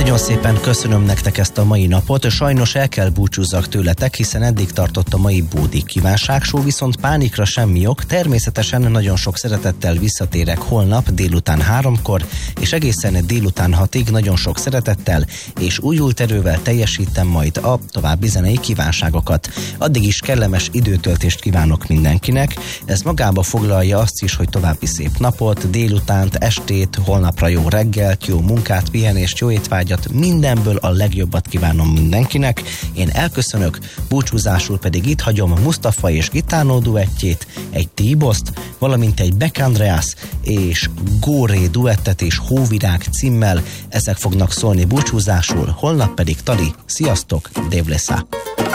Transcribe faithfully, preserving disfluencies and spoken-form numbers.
Nagyon szépen köszönöm nektek ezt a mai napot, sajnos el kell búcsúzzak tőletek, hiszen eddig tartott a mai Bódi kívánságshow, viszont pánikra semmi ok, természetesen nagyon sok szeretettel visszatérek holnap délután háromkor, és egészen délután hatig nagyon sok szeretettel és újult erővel teljesítem majd a további zenei kívánságokat. Addig is kellemes időtöltést kívánok mindenkinek, ez magába foglalja azt is, hogy további szép napot, délutánt, estét, holnapra jó reggelt, jó munkát, pihenést, jó étvágyat, mindenből a legjobbat kívánom mindenkinek. Én elköszönök, búcsúzásul pedig itt hagyom Mustafa és Gitánó duettjét, egy T-Bost, valamint egy Beck Andreas és Góré duettet és Hóvirág címmel. Ezek fognak szólni búcsúzásul, holnap pedig Tali. Sziasztok, Dévlesza!